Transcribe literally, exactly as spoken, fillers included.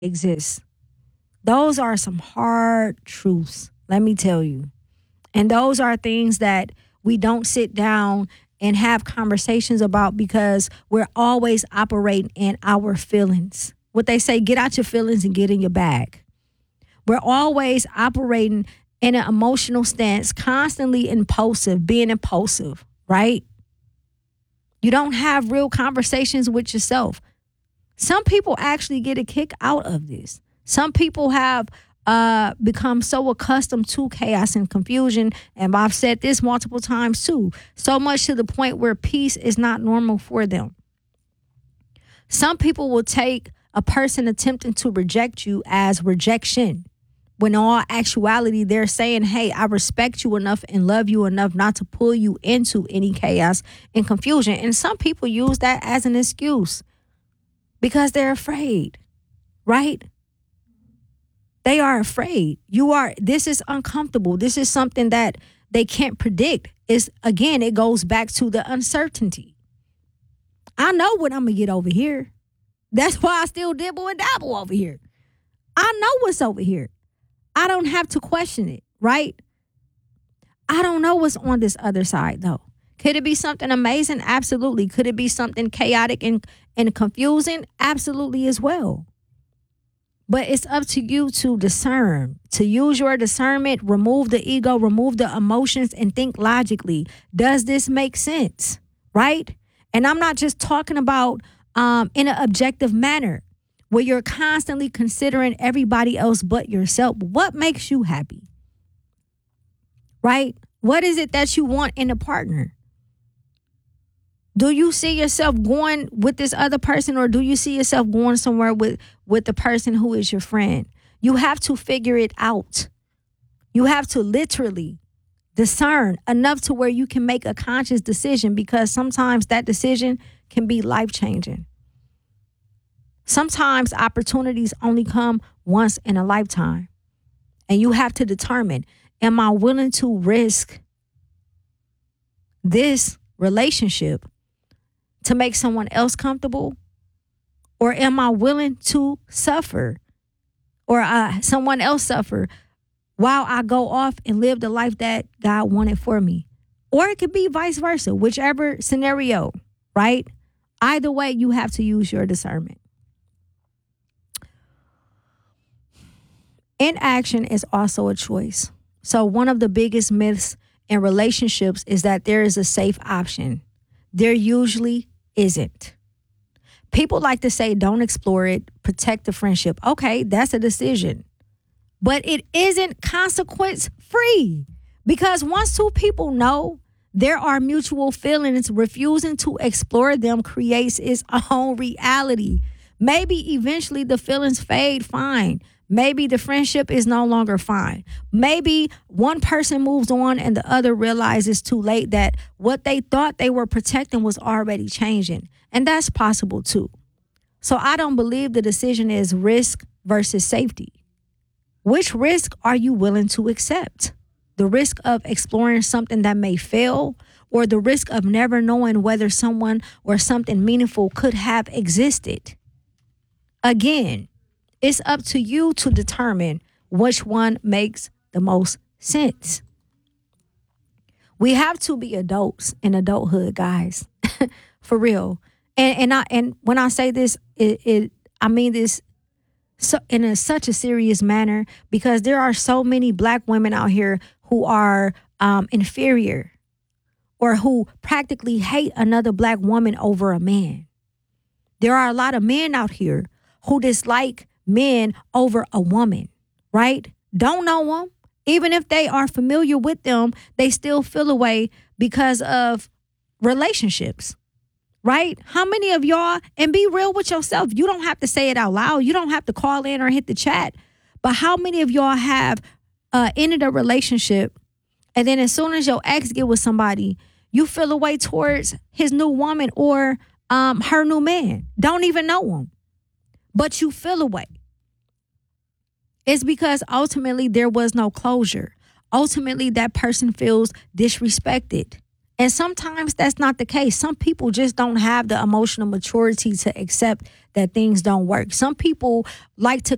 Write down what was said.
exists. Those are some hard truths, let me tell you. And those are things that we don't sit down and have conversations about because we're always operating in our feelings. What they say, get out your feelings and get in your bag. We're always operating in an emotional stance, constantly impulsive, being impulsive, right? You don't have real conversations with yourself. Some people actually get a kick out of this. Some people have uh, become so accustomed to chaos and confusion. And I've said this multiple times too, so much to the point where peace is not normal for them. Some people will take a person attempting to reject you as rejection, when in all actuality, they're saying, hey, I respect you enough and love you enough not to pull you into any chaos and confusion. And some people use that as an excuse because they're afraid, right? They are afraid. You are, this is uncomfortable. This is something that they can't predict. It's, again, it goes back to the uncertainty. I know what I'm going to get over here. That's why I still dibble and dabble over here. I know what's over here. I don't have to question it, right? I don't know what's on this other side, though. Could it be something amazing? Absolutely. Could it be something chaotic and, and confusing? Absolutely as well. But it's up to you to discern, to use your discernment, remove the ego, remove the emotions, and think logically. Does this make sense, right? And I'm not just talking about um, in an objective manner, where you're constantly considering everybody else but yourself. What makes you happy? Right? What is it that you want in a partner? Do you see yourself going with this other person, or do you see yourself going somewhere with, with the person who is your friend? You have to figure it out. You have to literally discern enough to where you can make a conscious decision, because sometimes that decision can be life-changing. Sometimes opportunities only come once in a lifetime. And you have to determine, am I willing to risk this relationship to make someone else comfortable? Or am I willing to suffer, or uh, someone else suffer, while I go off and live the life that God wanted for me? Or it could be vice versa, whichever scenario, right? Either way, you have to use your discernment. Inaction is also a choice. So one of the biggest myths in relationships is that there is a safe option. There usually isn't. People like to say, don't explore it, protect the friendship. Okay, that's a decision. But it isn't consequence free, because once two people know there are mutual feelings, refusing to explore them creates its own reality. Maybe eventually the feelings fade, fine. Maybe the friendship is no longer fine. Maybe one person moves on and the other realizes too late that what they thought they were protecting was already changing. And that's possible too. So I don't believe the decision is risk versus safety. Which risk are you willing to accept? The risk of exploring something that may fail, or the risk of never knowing whether someone or something meaningful could have existed? Again, it's up to you to determine which one makes the most sense. We have to be adults in adulthood, guys, for real. And and I and when I say this, it, it I mean this so in a, such a serious manner, because there are so many black women out here who are um, inferior, or who practically hate another black woman over a man. There are a lot of men out here who dislike men over a woman, right? Don't know them. Even if they are familiar with them, they still feel a way because of relationships, right? How many of y'all, and be real with yourself, you don't have to say it out loud. You don't have to call in or hit the chat. But how many of y'all have uh, ended a relationship, and then as soon as your ex get with somebody, you feel a way towards his new woman or um, her new man? Don't even know him, but you feel a way. It's because ultimately there was no closure. Ultimately, that person feels disrespected. And sometimes that's not the case. Some people just don't have the emotional maturity to accept that things don't work. Some people like to